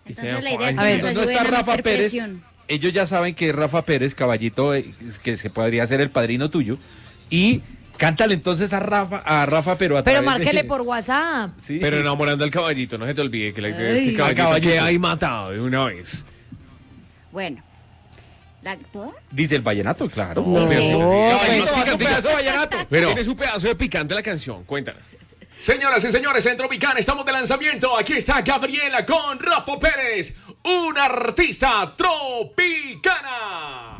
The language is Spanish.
Entonces la idea es A que ver, nos no ayuden está a Rafa meter Pérez. presión. Ellos ya saben que es Rafa Pérez, caballito, que se podría ser el padrino tuyo. Y cántale entonces a Rafa, pero a Pero través márquele de... por WhatsApp. Sí. Pero enamorando al caballito, no se te olvide que la idea es Ay. que caballito Caballito. quede ahí matado de una vez. Bueno, ¿toda? Dice el vallenato, claro. No, Pero sí, Caballito, pues, haz un pedazo de vallenato. Pero tiene su pedazo de picante la canción, cuéntale. Señoras y señores, en Tropicana estamos de lanzamiento. Aquí está Gabriela con Rafa Pérez, una artista tropicana.